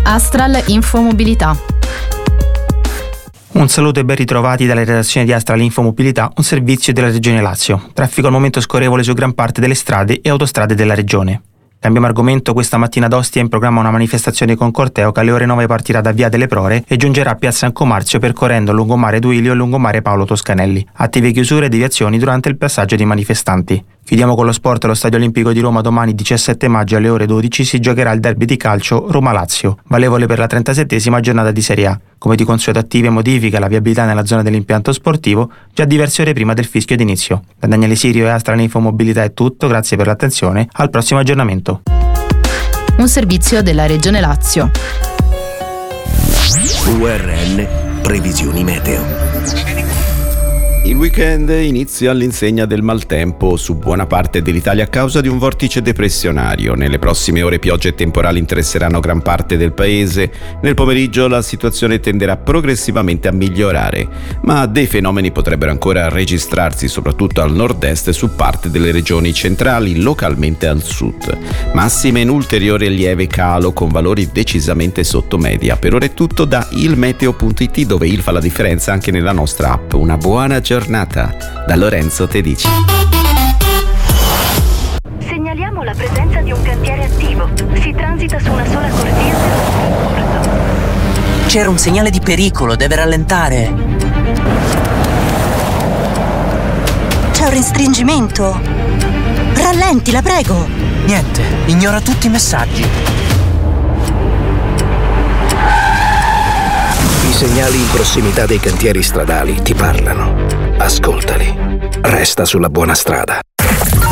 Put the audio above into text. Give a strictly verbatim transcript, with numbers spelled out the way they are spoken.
Astral Infomobilità. Un saluto e ben ritrovati dalle redazioni di Astral Infomobilità, un servizio della Regione Lazio. Traffico al momento scorrevole su gran parte delle strade e autostrade della Regione. Cambiamo argomento, questa mattina ad Ostia è in programma una manifestazione con corteo che alle ore nove partirà da Via delle Prore e giungerà a Piazza Ancomarzio percorrendo lungomare Duilio e lungomare Paolo Toscanelli. Attive chiusure e deviazioni durante il passaggio dei manifestanti. Chiudiamo con lo sport. Allo Stadio Olimpico di Roma domani diciassette maggio alle ore dodici si giocherà il derby di calcio Roma-Lazio, valevole per la trentasettesima giornata di Serie A. Come di consueto attive modifiche alla viabilità nella zona dell'impianto sportivo già diverse ore prima del fischio d'inizio. Da Daniele Sirio e Astral Infomobilità è tutto, grazie per l'attenzione, al prossimo aggiornamento. Un servizio della Regione Lazio. U R N Previsioni Meteo. Il weekend inizia all'insegna del maltempo su buona parte dell'Italia a causa di un vortice depressionario. Nelle prossime ore piogge e temporali interesseranno gran parte del paese. Nel pomeriggio la situazione tenderà progressivamente a migliorare, ma dei fenomeni potrebbero ancora registrarsi soprattutto al nord-est su parte delle regioni centrali, localmente al sud. Massime in ulteriore lieve calo con valori decisamente sotto media. Per ora è tutto da ilmeteo punto it, dove il fa la differenza anche nella nostra app. Una buona giornata da Lorenzo Tedici. Segnaliamo la presenza di un cantiere attivo. Si transita su una sola corsia per corso. C'era un segnale di pericolo, deve rallentare. C'è un restringimento. Rallenti, la prego. Niente, ignora tutti i messaggi. I segnali in prossimità dei cantieri stradali ti parlano. Ascoltali. Resta sulla buona strada.